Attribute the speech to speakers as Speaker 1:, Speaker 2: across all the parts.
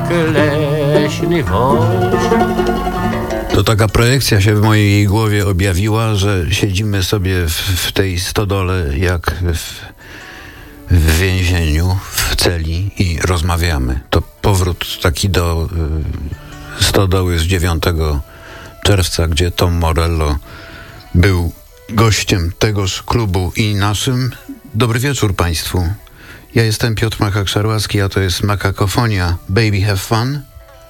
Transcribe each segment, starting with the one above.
Speaker 1: leśny wąż.
Speaker 2: To taka projekcja się w mojej głowie objawiła, że siedzimy sobie w tej stodole jak w więzieniu, w celi i rozmawiamy. To powrót taki do stodoły z 9 czerwca, gdzie Tom Morello był gościem tegoż klubu i naszym. Dobry wieczór Państwu. Ja jestem Piotr Makak-Szarłacki, a to jest Makakofonia. Baby have fun.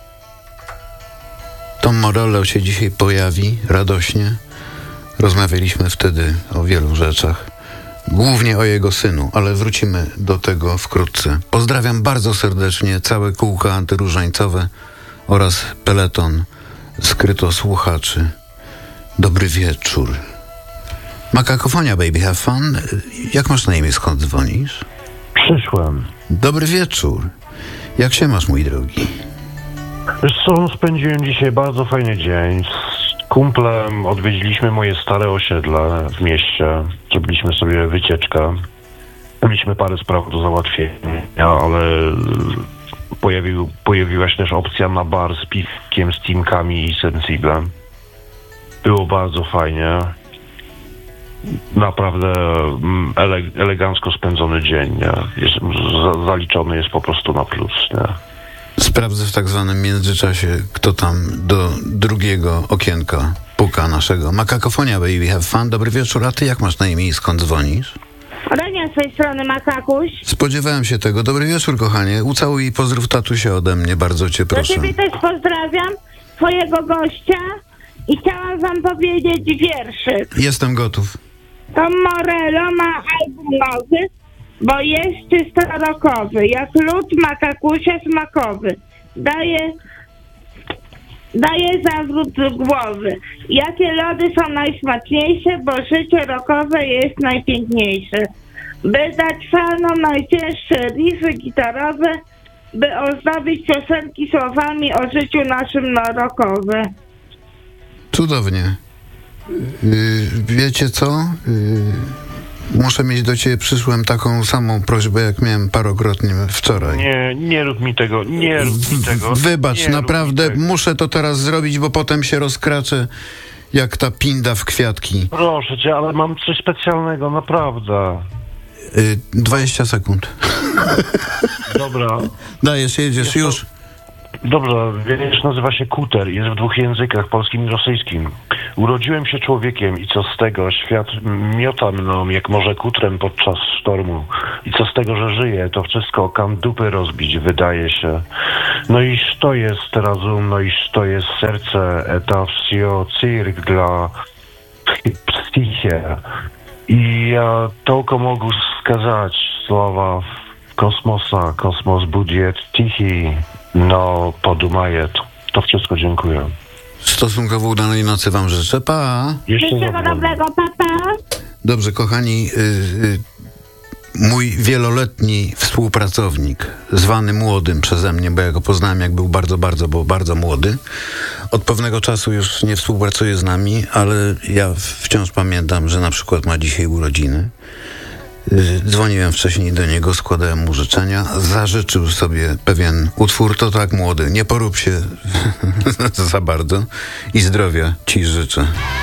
Speaker 2: Tom Morello się dzisiaj pojawi radośnie. Rozmawialiśmy wtedy o wielu rzeczach. Głównie o jego synu, ale wrócimy do tego wkrótce. Pozdrawiam bardzo serdecznie całe kółko antyróżańcowe oraz peleton skrytosłuchaczy. Dobry wieczór. Makakofonia, baby have fun. Jak masz na imię, skąd dzwonisz?
Speaker 3: Przyszłem.
Speaker 2: Dobry wieczór. Jak się masz, mój drogi?
Speaker 3: Wiesz co, spędziłem dzisiaj bardzo fajny dzień. Z kumplem odwiedziliśmy moje stare osiedle w mieście. Zrobiliśmy sobie wycieczkę. Mieliśmy parę spraw do załatwienia, ale pojawiła się też opcja na bar z piwkiem, steamkami i sensiblem. Było bardzo fajnie. Naprawdę elegancko spędzony dzień, nie? Zaliczony jest po prostu na plus, nie?
Speaker 2: Sprawdzę w tak zwanym międzyczasie, kto tam do drugiego okienka puka naszego. Makakofonia, baby have fun. Dobry wieczór, a ty jak masz na imię i skąd dzwonisz?
Speaker 4: Ronia z tej strony, Makakuś.
Speaker 2: Spodziewałem się tego. Dobry wieczór, kochanie. Ucałuj i pozdrów tatusia ode mnie, bardzo cię proszę.
Speaker 4: Do ciebie też pozdrawiam, twojego gościa i chciałam wam powiedzieć wierszyk.
Speaker 2: Jestem gotów.
Speaker 4: Tom Morello ma album nowy, bo jest czysto rockowy, jak lód Makakusia smakowy. Daje zawrót głowy. Jakie lody są najsmaczniejsze, bo życie rockowe jest najpiękniejsze. By dać fanom najcięższe riffy gitarowe, by ozdobić piosenki słowami o życiu naszym rockowe.
Speaker 2: Cudownie. Wiecie co? Muszę mieć do ciebie, przyszłem taką samą prośbę, jak miałem parokrotnie wczoraj.
Speaker 3: Nie rób mi tego, nie rób mi tego.
Speaker 2: Wybacz, naprawdę muszę to teraz zrobić, bo potem się rozkraczę jak ta pinda w kwiatki.
Speaker 3: Proszę cię, ale mam coś specjalnego, naprawdę.
Speaker 2: 20 sekund.
Speaker 3: Dobra.
Speaker 2: Dajesz, jedziesz już.
Speaker 3: Dobrze, wiersz nazywa się Kuter, jest w 2 językach, polskim i rosyjskim. Urodziłem się człowiekiem i co z tego? Świat miota mną jak morze kutrem podczas sztormu. I co z tego, że żyję? To wszystko kan dupy rozbić, wydaje się. No iż to jest rozum, no iż to jest serce, to wsio cyrk dla psychie. I ja tylko mogę skazać słowa kosmosa, kosmos budziet tichy, no podumaje. To wszystko, dziękuję.
Speaker 2: Stosunkowo udanej nocy wam życzę. Pa!
Speaker 4: Wszystkiego dobrego, papa.
Speaker 2: Dobrze, kochani, mój wieloletni współpracownik, zwany młodym przeze mnie, bo ja go poznałem, jak był bardzo młody, od pewnego czasu już nie współpracuje z nami, ale ja wciąż pamiętam, że na przykład ma dzisiaj urodziny. Dzwoniłem wcześniej do niego, składałem mu życzenia. Zażyczył sobie pewien utwór. To tak, młody, nie porób się za bardzo i zdrowia ci życzę.